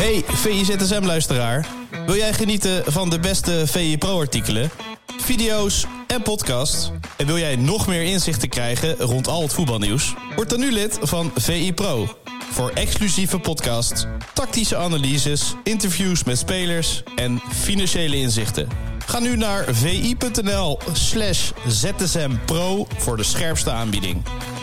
Hey VIZSM-luisteraar. Wil jij genieten van de beste VI Pro-artikelen, video's en podcasts? En wil jij nog meer inzichten krijgen rond al het voetbalnieuws? Word dan nu lid van VI Pro. Voor exclusieve podcasts, tactische analyses, interviews met spelers en financiële inzichten. Ga nu naar vi.nl/ZSMPro voor de scherpste aanbieding.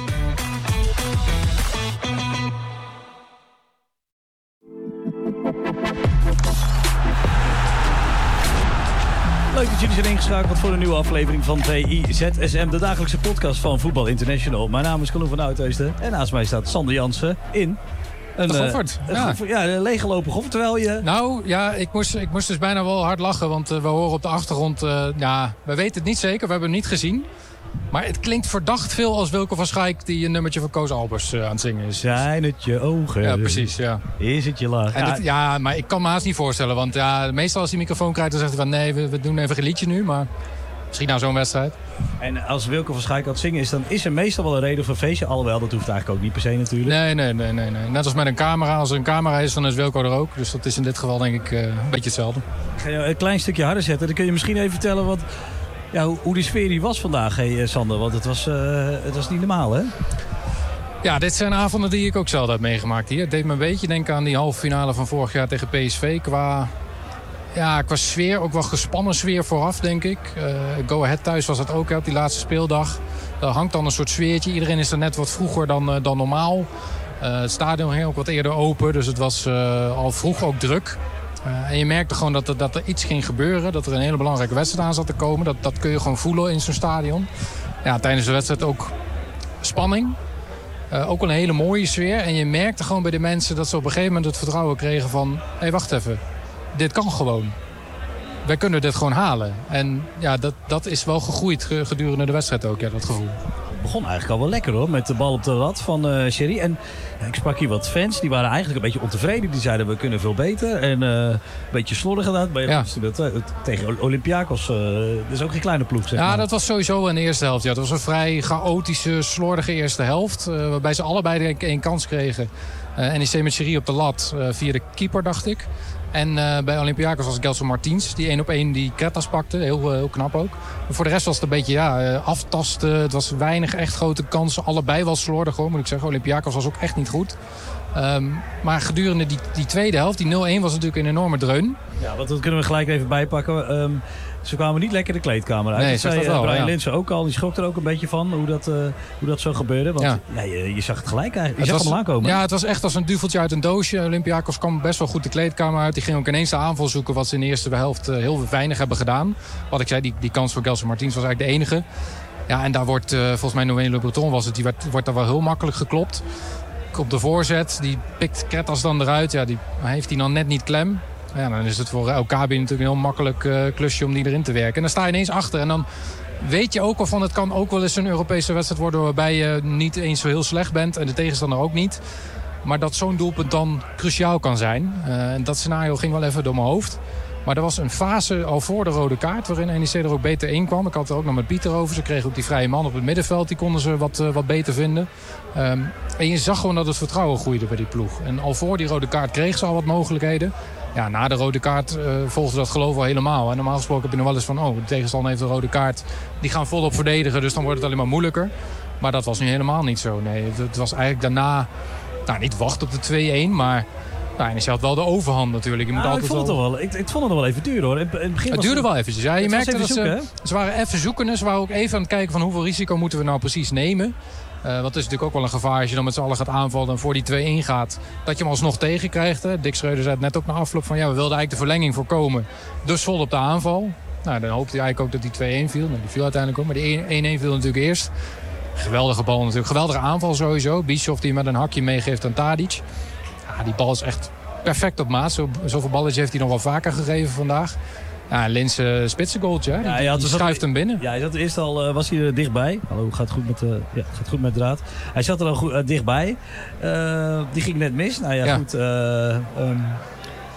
Leuk dat jullie zijn ingeschakeld voor een nieuwe aflevering van VIZSM, de dagelijkse podcast van Voetbal International. Mijn naam is Colin van Uitheusden en naast mij staat Sander Jansen in een Goffert. Een leeggelopen Goffert, terwijl je... Nou, ja, ik moest dus bijna wel hard lachen, want we horen op de achtergrond... we weten het niet zeker, we hebben hem niet gezien. Maar het klinkt verdacht veel als Wilco van Schaik die een nummertje van Koos Albers aan het zingen is. Zijn het je ogen? Ja, precies, ja. Is het je lach? Ja, maar ik kan me haast niet voorstellen. Want ja, meestal als hij microfoon krijgt, dan zegt hij van... nee, we doen even een liedje nu, maar misschien nou zo'n wedstrijd. En als Wilco van Schaik aan het zingen is, dan is er meestal wel een reden voor een feestje. Alhoewel, dat hoeft eigenlijk ook niet per se natuurlijk. Nee. Net als met een camera. Als er een camera is, dan is Wilco er ook. Dus dat is in dit geval denk ik een beetje hetzelfde. Ik ga je een klein stukje harder zetten. Dan kun je misschien even vertellen wat... Ja, hoe die sfeer die was vandaag, Sander. Want het was niet normaal, hè? Ja, dit zijn avonden die ik ook zelf heb meegemaakt hier. Het deed me een beetje denken aan die halve finale van vorig jaar tegen PSV. Qua sfeer, ook wel gespannen sfeer vooraf, denk ik. Go Ahead thuis was dat ook op die laatste speeldag. Daar hangt dan een soort sfeertje. Iedereen is er net wat vroeger dan normaal. Het stadion ging ook wat eerder open, dus het was al vroeg ook druk. En je merkte gewoon dat er iets ging gebeuren. Dat er een hele belangrijke wedstrijd aan zat te komen. Dat kun je gewoon voelen in zo'n stadion. Ja, tijdens de wedstrijd ook spanning. Ook een hele mooie sfeer. En je merkte gewoon bij de mensen dat ze op een gegeven moment het vertrouwen kregen van... hé, wacht even. Dit kan gewoon. Wij kunnen dit gewoon halen. En ja, dat is wel gegroeid gedurende de wedstrijd ook, ja, dat gevoel. Het begon eigenlijk al wel lekker hoor, met de bal op de lat van Sherry. En ik sprak hier wat fans, die waren eigenlijk een beetje ontevreden. Die zeiden we kunnen veel beter. En een beetje slordig gedaan. Maar tegen Olympiakos, dat is ook geen kleine ploeg, zeg maar. Ja, dat was sowieso in de eerste helft. Ja. Dat was een vrij chaotische, slordige eerste helft. Waarbij ze allebei één kans kregen. NEC met Sherry op de lat via de keeper, dacht ik. En bij Olympiakos was Gelson Martins, die 1-op-1 die Kretas pakte. Heel knap ook. Maar voor de rest was het een beetje aftasten. Het was weinig echt grote kansen. Allebei wel slordig hoor, moet ik zeggen. Olympiakos was ook echt niet goed. Maar gedurende die tweede helft, die 0-1 was natuurlijk een enorme dreun. Ja, want dat kunnen we gelijk even bijpakken. Ze kwamen niet lekker de kleedkamer uit. Nee, dat zei wel, Brian Linssen ook al. Die schrok er ook een beetje van hoe dat zo gebeurde. Want je zag het gelijk eigenlijk. Je zag hem aankomen. Ja, het was echt als een duveltje uit een doosje. Olympiakos kwam best wel goed de kleedkamer uit. Die ging ook ineens de aanval zoeken wat ze in de eerste helft heel weinig hebben gedaan. Wat ik zei, die kans voor Gelson Martins was eigenlijk de enige. Ja, en daar wordt volgens mij Noël Le Breton was het. Die wordt daar wel heel makkelijk geklopt. Op de voorzet, die pikt Kretas dan eruit. Ja, die heeft hij dan net niet klem. Ja, dan is het voor El Kabi natuurlijk een heel makkelijk klusje om die erin te werken. En dan sta je ineens achter. En dan weet je ook al van het kan ook wel eens een Europese wedstrijd worden... waarbij je niet eens zo heel slecht bent en de tegenstander ook niet. Maar dat zo'n doelpunt dan cruciaal kan zijn. En dat scenario ging wel even door mijn hoofd. Maar er was een fase al voor de rode kaart waarin NEC er ook beter in kwam. Ik had het er ook nog met Pieter over. Ze kregen ook die vrije man op het middenveld. Die konden ze wat beter vinden. En je zag gewoon dat het vertrouwen groeide bij die ploeg. En al voor die rode kaart kregen ze al wat mogelijkheden. Ja, na de rode kaart volgde dat geloof al helemaal. En normaal gesproken heb je nog wel eens van... de tegenstander heeft een rode kaart. Die gaan volop verdedigen, dus dan wordt het alleen maar moeilijker. Maar dat was nu helemaal niet zo. Nee, het was eigenlijk daarna... niet wachten op de 2-1, maar... en je had wel de overhand natuurlijk. Je moet altijd ik vond het nog wel even duur hoor. In het begin het duurde wel eventjes. Ja, je merkte dat ze waren even zoeken. Ze waren ook even aan het kijken van hoeveel risico moeten we nou precies nemen. Want het is natuurlijk ook wel een gevaar als je dan met z'n allen gaat aanvallen en voor die 2-1 gaat. Dat je hem alsnog tegenkrijgt. Hè. Dick Schreuder zei het net ook na afloop van we wilden eigenlijk de verlenging voorkomen. Dus vol op de aanval. Nou, dan hoopte hij eigenlijk ook dat die 2-1 viel. Nou, die viel uiteindelijk ook. Maar die 1-1 viel natuurlijk eerst. Geweldige bal natuurlijk. Geweldige aanval sowieso. Bischoff die met een hakje meegeeft aan Tadic. Ja, die bal is echt perfect op maat. Zoveel balletjes heeft hij nog wel vaker gegeven vandaag. Ja, Linssen spitsengoaltje. Die schuift hem binnen. Ja, hij zat eerst al, was hij er dichtbij. Hallo, gaat goed met draad. Hij zat er al dichtbij. Die ging net mis. Nou ja, goed.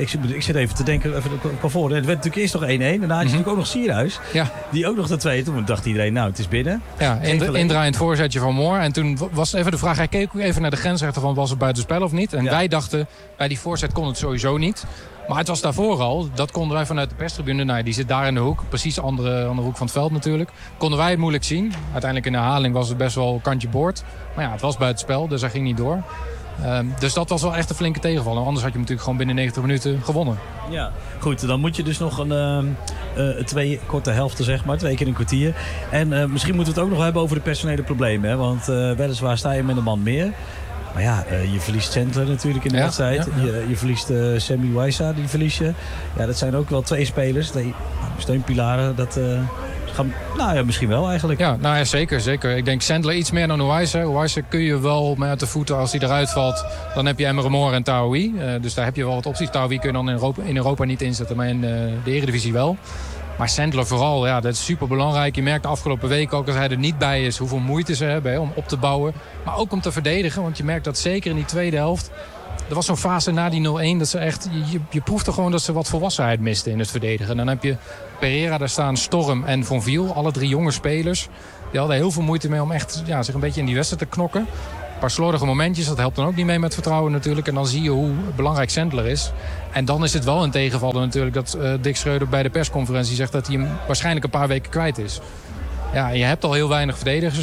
ik zit even te denken, even van voren. Het werd natuurlijk eerst nog 1-1. Daarna had je natuurlijk ook nog Sierhuis. Ja. Die ook nog de 2. Toen dacht iedereen, nou, het is binnen. Ja, indraaiend voorzetje van Moore. En toen was even de vraag, hij keek ook even naar de grensrechter van was het buitenspel of niet. En wij dachten, bij die voorzet kon het sowieso niet. Maar het was daarvoor al, dat konden wij vanuit de perstribune, nou, die zit daar in de hoek, precies andere hoek van het veld natuurlijk. Konden wij het moeilijk zien. Uiteindelijk in de herhaling was het best wel kantje boord. Maar ja, het was buitenspel, dus hij ging niet door. Dus dat was wel echt een flinke tegenvaller. Anders had je hem natuurlijk gewoon binnen 90 minuten gewonnen. Ja, goed. Dan moet je dus nog 2 korte helften, zeg maar. 2 keer een kwartier. En misschien moeten we het ook nog hebben over de personele problemen. Hè? Want weliswaar sta je met een man meer. Maar ja, je verliest Chandler natuurlijk in de wedstrijd. Ja. Je verliest Sammy Waisa, die verlies je. Ja, dat zijn ook wel 2 spelers. 2 steunpilaren. Dat gaan, nou ja, misschien wel eigenlijk. Ja, nou ja, zeker. Ik denk Chandler iets meer dan Waisa. Waisa kun je wel met de voeten, als hij eruit valt, dan heb je Emre Moore en Taoui. Dus daar heb je wel wat opties. Taoui kun je dan in Europa niet inzetten, maar in de Eredivisie wel. Maar Chandler vooral, ja, dat is super belangrijk. Je merkt de afgelopen week ook als hij er niet bij is hoeveel moeite ze hebben om op te bouwen. Maar ook om te verdedigen, want je merkt dat zeker in die tweede helft. Er was zo'n fase na die 0-1 dat ze echt, je proefde gewoon dat ze wat volwassenheid misten in het verdedigen. En dan heb je Pereira, daar staan Storm en Von Viel, alle 3 jonge spelers. Die hadden heel veel moeite mee om echt zich een beetje in die wedstrijd te knokken. Een paar slordige momentjes, dat helpt dan ook niet mee met vertrouwen natuurlijk. En dan zie je hoe belangrijk Chandler is. En dan is het wel een tegenvaller natuurlijk dat Dick Schreuder bij de persconferentie zegt dat hij hem waarschijnlijk een paar weken kwijt is. Ja, je hebt al heel weinig verdedigers